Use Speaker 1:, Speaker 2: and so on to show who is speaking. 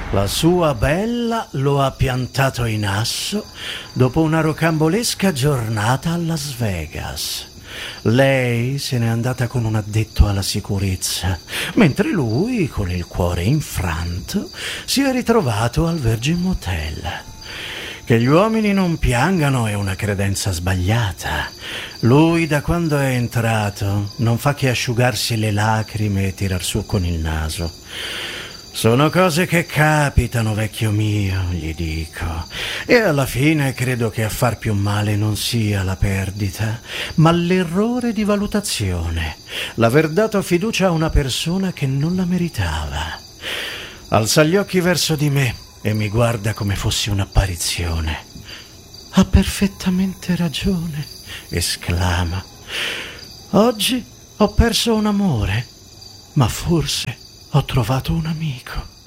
Speaker 1: La sua bella lo ha piantato in asso dopo una rocambolesca giornata a Las Vegas. Lei se n'è andata con un addetto alla sicurezza, mentre lui, con il cuore infranto, si è ritrovato al Virgin Motel. Che gli uomini non piangano è una credenza sbagliata. Lui, da quando è entrato, non fa che asciugarsi le lacrime e tirar su con il naso. Sono cose che capitano, vecchio mio, gli dico. E alla fine credo che a far più male non sia la perdita, ma l'errore di valutazione. L'aver dato fiducia a una persona che non la meritava. Alza gli occhi verso di me e mi guarda come fossi un'apparizione. Ha perfettamente ragione, esclama. Oggi ho perso un amore, ma forse ho trovato un amico.